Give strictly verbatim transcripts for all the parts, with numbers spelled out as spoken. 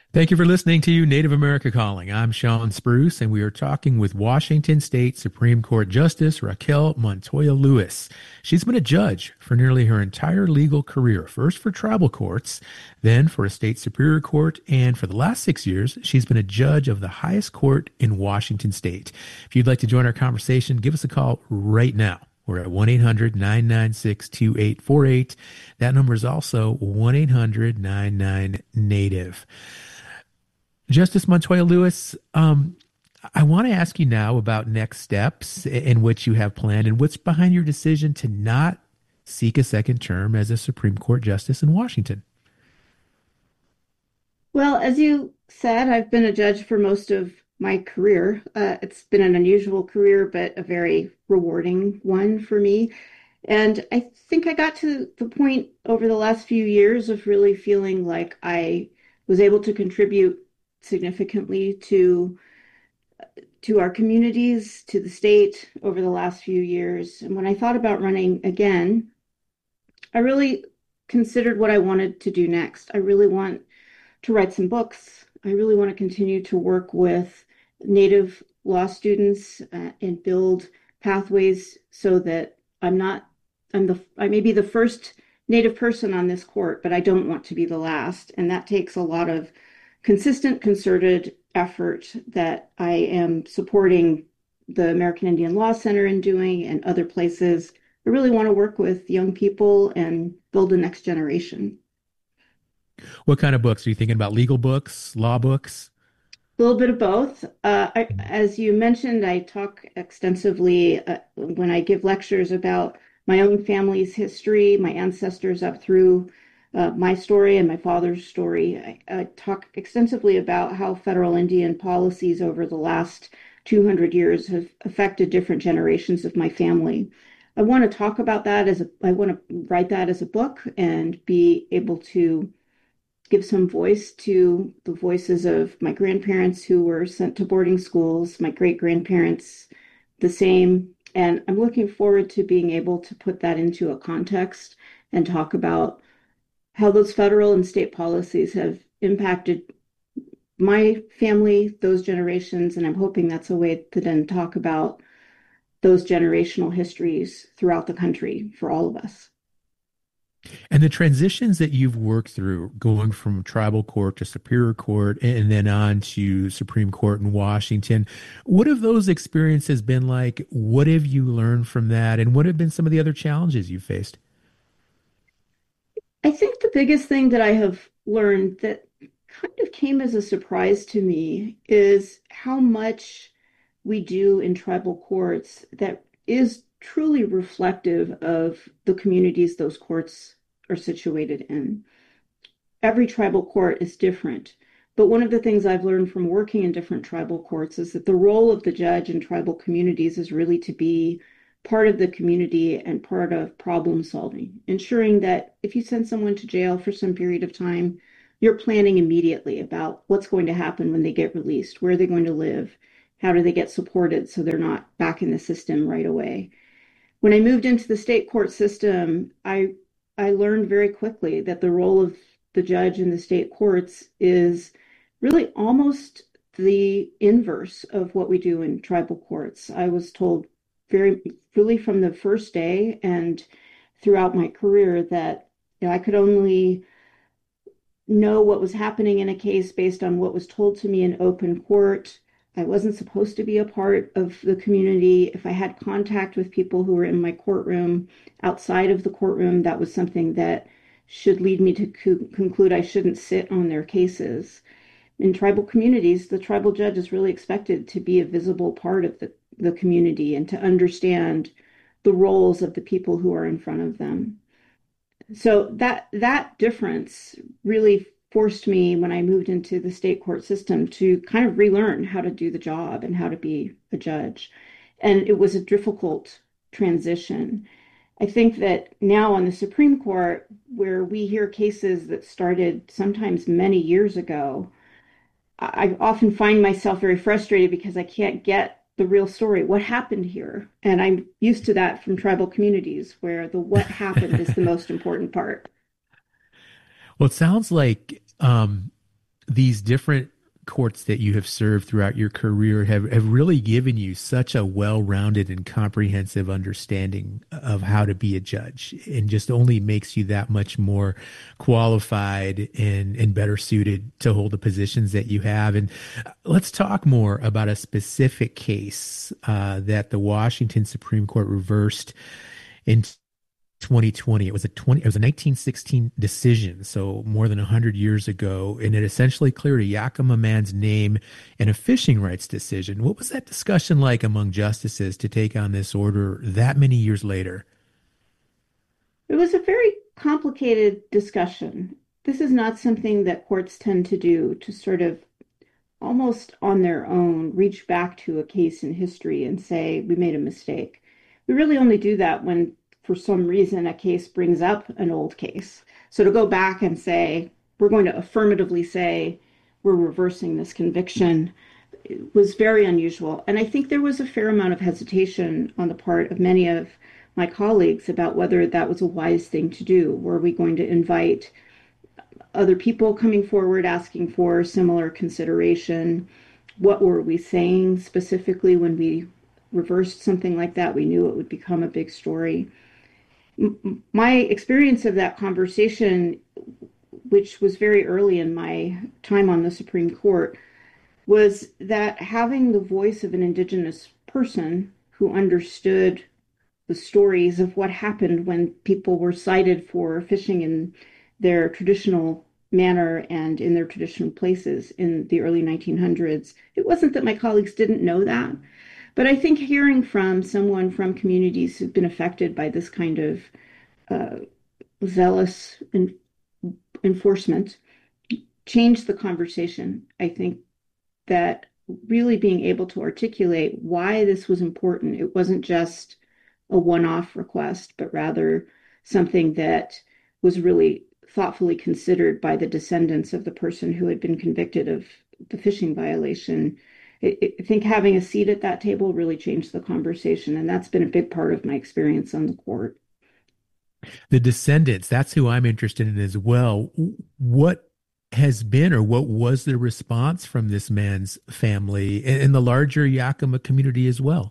Thank you for listening to Native America Calling. I'm Sean Spruce, and we are talking with Washington State Supreme Court Justice Raquel Montoya Lewis. She's been a judge for nearly her entire legal career, first for tribal courts, then for a state superior court, and for the last six years, she's been a judge of the highest court in Washington State. If you'd like to join our conversation, give us a call right now. We're at one eight hundred nine nine six two eight four eight. That number is also one eight hundred nine nine native. Justice Montoya Lewis, um, I want to ask you now about next steps in which you have planned and what's behind your decision to not seek a second term as a Supreme Court justice in Washington. Well, as you said, I've been a judge for most of my career. Uh, it's been an unusual career, but a very rewarding one for me. And I think I got to the point over the last few years of really feeling like I was able to contribute significantly to to our communities, to the state over the last few years. And when I thought about running again, I really considered what I wanted to do next. I really want to write some books. I really want to continue to work with Native law students uh, and build pathways so that I'm not, I'm the, I may be the first Native person on this court, but I don't want to be the last. And that takes a lot of consistent, concerted effort that I am supporting the American Indian Law Center in doing and other places. I really want to work with young people and build the next generation. What kind of books? Are you thinking about legal books, law books? A little bit of both. Uh, I, as you mentioned, I talk extensively uh, when I give lectures about my own family's history, my ancestors up through uh, my story and my father's story. I, I talk extensively about how federal Indian policies over the last two hundred years have affected different generations of my family. I want to talk about that as a, I want to write that as a book and be able to give some voice to the voices of my grandparents who were sent to boarding schools, my great grandparents, the same. And I'm looking forward to being able to put that into a context and talk about how those federal and state policies have impacted my family, those generations. And I'm hoping that's a way to then talk about those generational histories throughout the country for all of us. And the transitions that you've worked through, going from tribal court to superior court and then on to Supreme Court in Washington, what have those experiences been like? What have you learned from that? And what have been some of the other challenges you faced? I think the biggest thing that I have learned that kind of came as a surprise to me is how much we do in tribal courts that is truly reflective of the communities those courts are situated in. Every tribal court is different, but one of the things I've learned from working in different tribal courts is that the role of the judge in tribal communities is really to be part of the community and part of problem solving, ensuring that if you send someone to jail for some period of time, you're planning immediately about what's going to happen when they get released, where they're going to live, how do they get supported so they're not back in the system right away. When I moved into the state court system, I I learned very quickly that the role of the judge in the state courts is really almost the inverse of what we do in tribal courts. I was told very really from the first day and throughout my career that you know, I could only know what was happening in a case based on what was told to me in open court. I wasn't supposed to be a part of the community. If I had contact with people who were in my courtroom outside of the courtroom, that was something that should lead me to co- conclude I shouldn't sit on their cases. In tribal communities, the tribal judge is really expected to be a visible part of the, the community and to understand the roles of the people who are in front of them. So that that difference really forced me when I moved into the state court system to kind of relearn how to do the job and how to be a judge. And it was a difficult transition. I think that now on the Supreme Court, where we hear cases that started sometimes many years ago, I often find myself very frustrated because I can't get the real story. What happened here? And I'm used to that from tribal communities where the what happened is the most important part. Well, it sounds like um, these different courts that you have served throughout your career have, have really given you such a well-rounded and comprehensive understanding of how to be a judge, and just only makes you that much more qualified and, and better suited to hold the positions that you have. And let's talk more about a specific case uh, that the Washington Supreme Court reversed in twenty twenty. It was a twenty it was a nineteen sixteen decision, so more than one hundred years ago, and it essentially cleared a Yakima man's name in a fishing rights decision. What was that discussion like among justices to take on this order that many years later? It was a very complicated discussion. This is not something that courts tend to do, to sort of almost on their own reach back to a case in history and say, we made a mistake. We really only do that when, for some reason, a case brings up an old case. So to go back and say, we're going to affirmatively say, we're reversing this conviction, was very unusual. And I think there was a fair amount of hesitation on the part of many of my colleagues about whether that was a wise thing to do. Were we going to invite other people coming forward asking for similar consideration? What were we saying specifically when we reversed something like that? We knew it would become a big story. My experience of that conversation, which was very early in my time on the Supreme Court, was that having the voice of an Indigenous person who understood the stories of what happened when people were cited for fishing in their traditional manner and in their traditional places in the early nineteen hundreds. It wasn't that my colleagues didn't know that, but I think hearing from someone from communities who've been affected by this kind of uh, zealous en- enforcement changed the conversation. I think that really being able to articulate why this was important, it wasn't just a one-off request, but rather something that was really thoughtfully considered by the descendants of the person who had been convicted of the fishing violation. I, I think having a seat at that table really changed the conversation, and that's been a big part of my experience on the court. The descendants, that's who I'm interested in as well. What has been, or what was the response from this man's family and the larger Yakima community as well?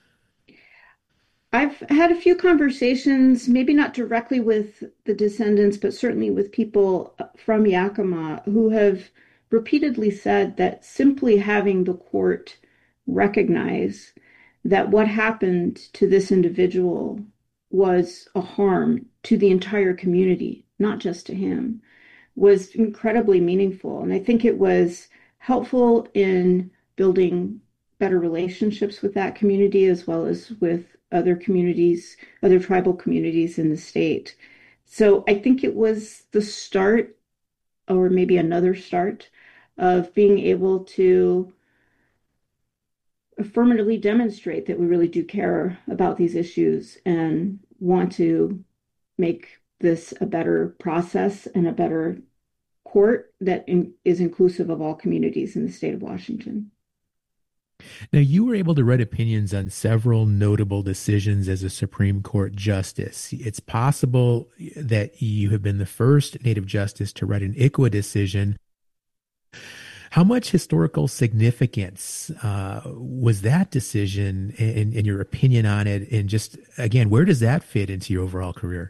I've had a few conversations, maybe not directly with the descendants, but certainly with people from Yakima who have repeatedly said that simply having the court recognize that what happened to this individual was a harm to the entire community, not just to him, was incredibly meaningful. And I think it was helpful in building better relationships with that community as well as with other communities, other tribal communities in the state. So I think it was the start, or maybe another start, of being able to affirmatively demonstrate that we really do care about these issues and want to make this a better process and a better court that in, is inclusive of all communities in the state of Washington. Now, you were able to write opinions on several notable decisions as a Supreme Court justice. It's possible that you have been the first Native justice to write an I C W A decision. How much historical significance uh, was that decision, in, in your opinion on it? And just, again, where does that fit into your overall career?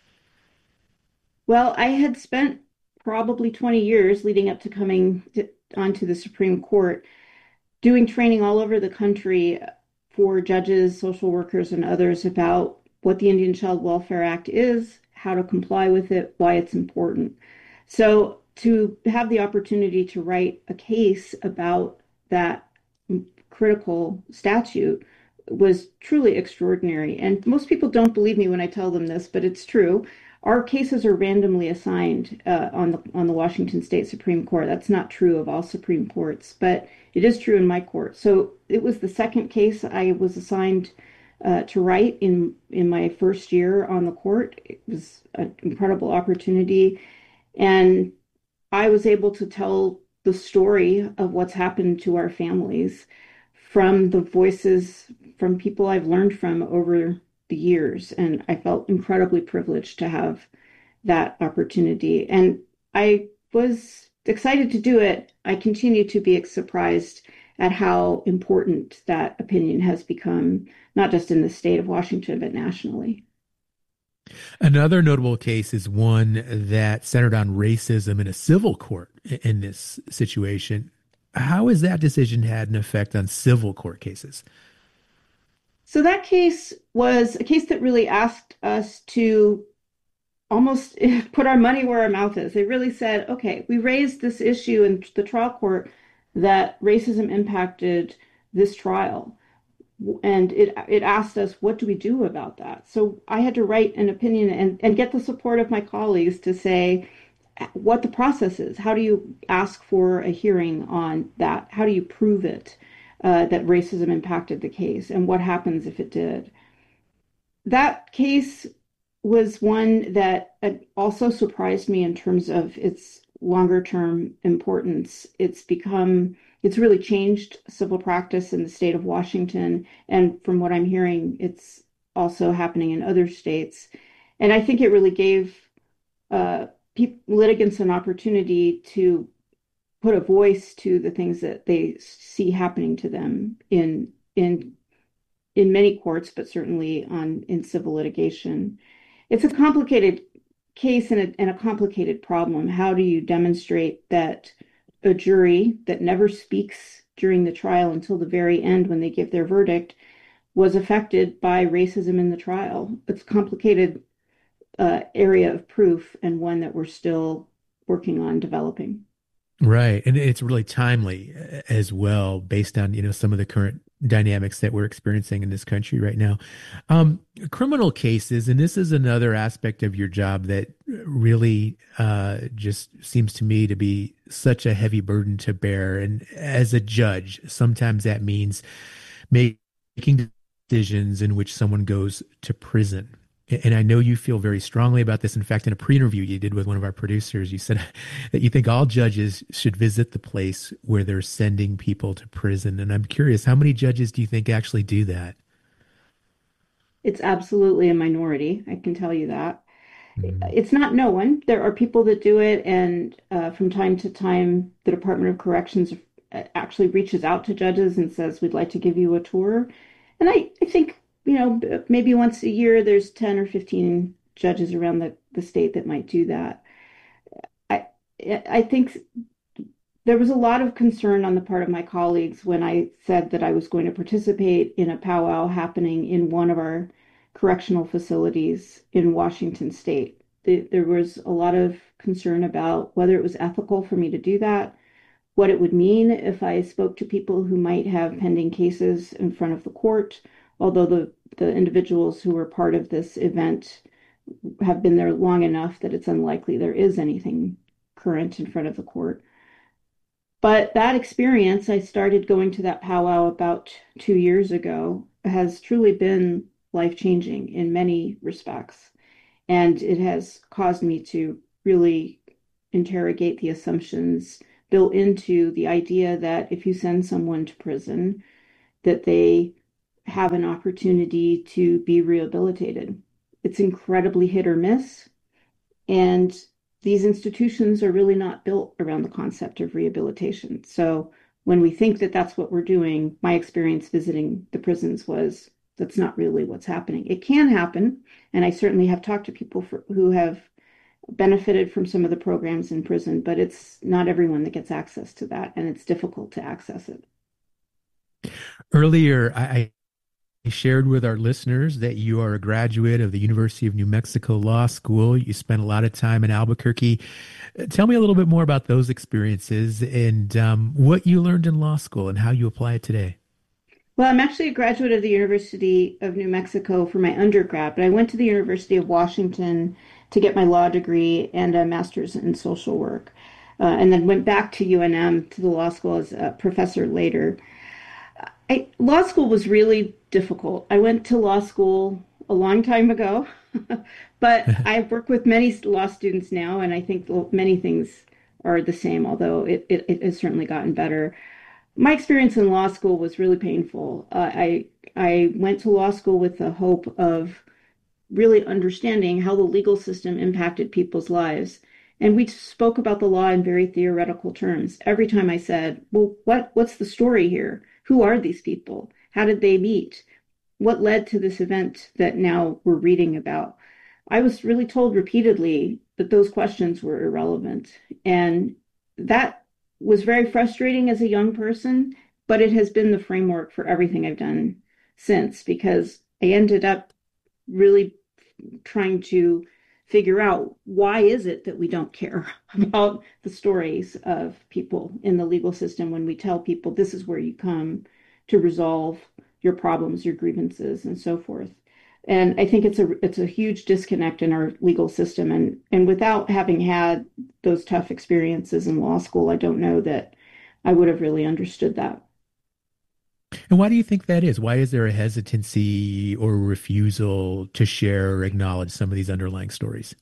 Well, I had spent probably twenty years leading up to coming to, onto the Supreme Court doing training all over the country for judges, social workers, and others about what the Indian Child Welfare Act is, how to comply with it, why it's important. So to have the opportunity to write a case about that critical statute was truly extraordinary. And most people don't believe me when I tell them this, but it's true. Our cases are randomly assigned uh, on the on the Washington State Supreme Court. That's not true of all Supreme Courts, but it is true in my court. So it was the second case I was assigned uh, to write in in my first year on the court. It was an incredible opportunity, and I was able to tell the story of what's happened to our families from the voices from people I've learned from over the years. And I felt incredibly privileged to have that opportunity. And I was excited to do it, I continue to be surprised at how important that opinion has become, not just in the state of Washington, but nationally. Another notable case is one that centered on racism in a civil court i- in this situation. How has that decision had an effect on civil court cases? So that case was a case that really asked us to almost put our money where our mouth is. They really said, okay, we raised this issue in the trial court that racism impacted this trial. And it it asked us, what do we do about that? So I had to write an opinion and, and get the support of my colleagues to say what the process is. How do you ask for a hearing on that? How do you prove it, uh, that racism impacted the case? And what happens if it did? That case was one that uh, also surprised me in terms of its longer term importance. It's become, it's really changed civil practice in the state of Washington. And from what I'm hearing, it's also happening in other states. And I think it really gave uh, litigants an opportunity to put a voice to the things that they see happening to them in in in many courts, but certainly on in civil litigation. It's a complicated case and a, and a complicated problem. How do you demonstrate that a jury that never speaks during the trial until the very end when they give their verdict was affected by racism in the trial? It's a complicated uh, area of proof and one that we're still working on developing. Right. And it's really timely uh, as well, based on, you know, some of the current dynamics that we're experiencing in this country right now. Um, criminal cases, and this is another aspect of your job that really uh, just seems to me to be such a heavy burden to bear. And as a judge, sometimes that means making decisions in which someone goes to prison. And I know you feel very strongly about this. In fact, in a pre-interview you did with one of our producers, you said that you think all judges should visit the place where they're sending people to prison. And I'm curious, how many judges do you think actually do that? It's absolutely a minority, I can tell you that. Mm. It's not no one. There are people that do it, and uh, from time to time, the Department of Corrections uh, actually reaches out to judges and says, "We'd like to give you a tour." And I, I think, you know, maybe once a year, there's ten or fifteen judges around the, the state that might do that. I, I think there was a lot of concern on the part of my colleagues when I said that I was going to participate in a powwow happening in one of our correctional facilities in Washington state. There was a lot of concern about whether it was ethical for me to do that, what it would mean if I spoke to people who might have pending cases in front of the court, although the, the individuals who were part of this event have been there long enough that it's unlikely there is anything current in front of the court. But that experience, I started going to that powwow about two years ago, has truly been life-changing in many respects. And it has caused me to really interrogate the assumptions built into the idea that if you send someone to prison, that they have an opportunity to be rehabilitated. It's incredibly hit or miss. And these institutions are really not built around the concept of rehabilitation. So when we think that that's what we're doing, my experience visiting the prisons was that's not really what's happening. It can happen, and I certainly have talked to people for, who have benefited from some of the programs in prison, but it's not everyone that gets access to that, and it's difficult to access it. Earlier, I, I shared with our listeners that you are a graduate of the University of New Mexico Law School. You spent a lot of time in Albuquerque. Uh, Tell me a little bit more about those experiences and um, what you learned in law school and how you apply it today. Well, I'm actually a graduate of the University of New Mexico for my undergrad, but I went to the University of Washington to get my law degree and a master's in social work, uh, and then went back to U N M to the law school as a professor later. I, law school was really difficult. I went to law school a long time ago, but I work with many law students now, and I think many things are the same, although it, it, it has certainly gotten better. My experience in law school was really painful. Uh, I I went to law school with the hope of really understanding how the legal system impacted people's lives. And we spoke about the law in very theoretical terms. Every time I said, well, what, what's the story here? Who are these people? How did they meet? What led to this event that now we're reading about? I was really told repeatedly that those questions were irrelevant. And that was very frustrating as a young person, but it has been the framework for everything I've done since, because I ended up really trying to figure out, why is it that we don't care about the stories of people in the legal system when we tell people this is where you come to resolve your problems, your grievances, and so forth. And I think it's a it's a huge disconnect in our legal system. And, and without having had those tough experiences in law school, I don't know that I would have really understood that. And why do you think that is? Why is there a hesitancy or refusal to share or acknowledge some of these underlying stories?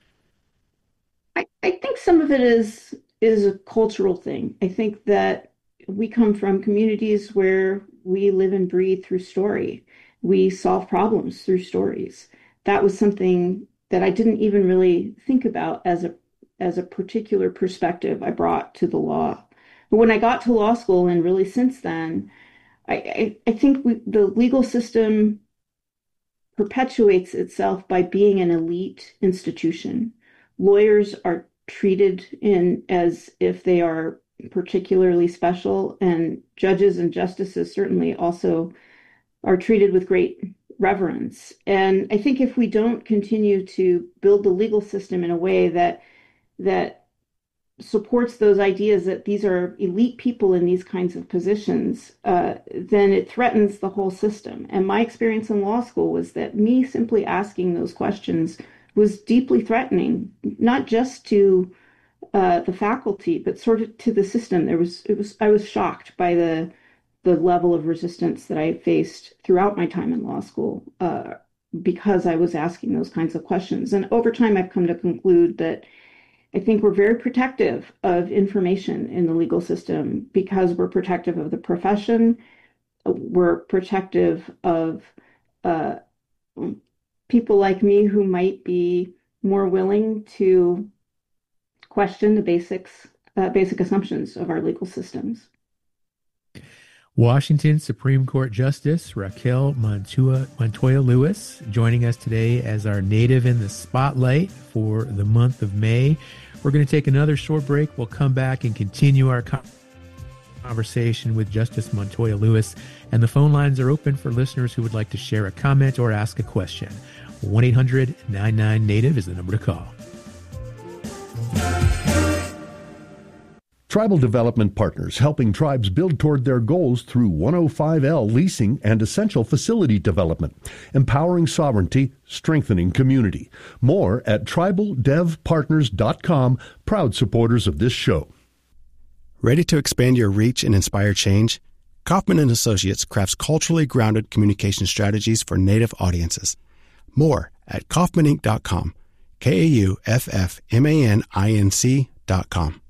I, I think some of it is is a cultural thing. I think that we come from communities where we live and breathe through story. We solve problems through stories. That was something that I didn't even really think about as a as a particular perspective I brought to the law. But when I got to law school, and really since then, I, I, I think we, the legal system perpetuates itself by being an elite institution. Lawyers are treated in as if they are particularly special, and judges and justices certainly also are treated with great reverence. And I think if we don't continue to build the legal system in a way that that supports those ideas that these are elite people in these kinds of positions, uh, then it threatens the whole system. And my experience in law school was that me simply asking those questions was deeply threatening, not just to uh, the faculty, but sort of to the system. There was, it was, I was shocked by the the level of resistance that I faced throughout my time in law school uh, because I was asking those kinds of questions. And over time, I've come to conclude that I think we're very protective of information in the legal system because we're protective of the profession. We're protective of uh, people like me who might be more willing to question the basics, uh, basic assumptions of our legal systems. Washington Supreme Court Justice Raquel Montoya, Montoya Lewis joining us today as our native in the spotlight for the month of May. We're going to take another short break. We'll come back and continue our conversation with Justice Montoya Lewis. And the phone lines are open for listeners who would like to share a comment or ask a question. one eight hundred nine nine native is the number to call. Tribal Development Partners, helping tribes build toward their goals through one oh five L leasing and essential facility development, empowering sovereignty, strengthening community. More at tribal dev partners dot com, proud supporters of this show. Ready to expand your reach and inspire change? Kaufman and Associates crafts culturally grounded communication strategies for Native audiences. More at kaufman inc dot com, K A U F F M A N I N C dot com.